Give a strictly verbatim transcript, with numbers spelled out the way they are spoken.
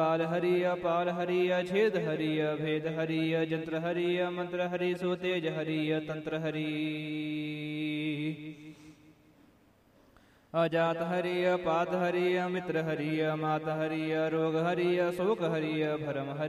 काल हरिय पाल हरिय छेद हरिय भेद हरिय जंत्र हरिय मंत्र हरि सो तेज हरिय तंत्र हरि अजात हरिय पात हरिय मित्र हरिय मात हरिय रोग हरिय शोक हरिय भरम हरि